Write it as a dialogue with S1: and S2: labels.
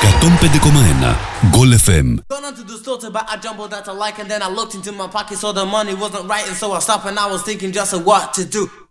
S1: 105,1 Goal FM.
S2: Gone on to the store to buy a jumbo that I like, and then I looked into my pocket, so the money wasn't right, and so I stopped and I was thinking just of what to do.